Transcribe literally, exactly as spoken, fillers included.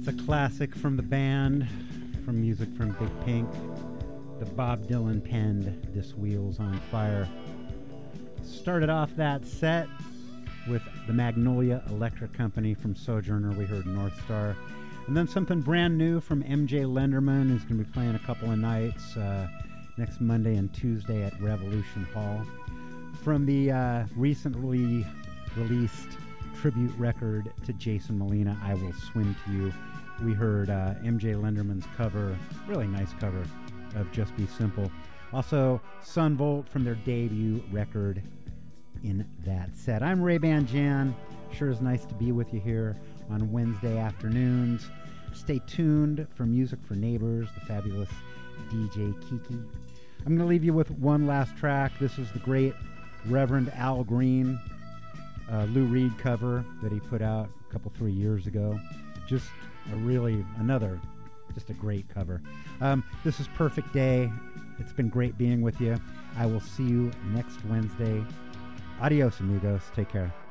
That's a classic from the band, from music from Big Pink. The Bob Dylan penned This Wheel's on Fire. Started off that set with the Magnolia Electric Company from Sojourner. We heard North Star. And then something brand new from M J Lenderman, who's going to be playing a couple of nights uh, next Monday and Tuesday at Revolution Hall. From the uh, recently released tribute record to Jason Molina, I Will Swim to You, we heard uh, M J Lenderman's cover, really nice cover, of Just Be Simple. Also, Sun Volt from their debut record in that set. I'm Ray-Ban Jan. Sure is nice to be with you here on Wednesday afternoons. Stay tuned for Music for Neighbors, the fabulous D J Kiki. I'm going to leave you with one last track. This is the great Reverend Al Green, uh, Lou Reed cover that he put out a couple, three years ago. Just a really, another, just a great cover. Um, this is Perfect Day. It's been great being with you. I will see you next Wednesday. Adios, amigos. Take care.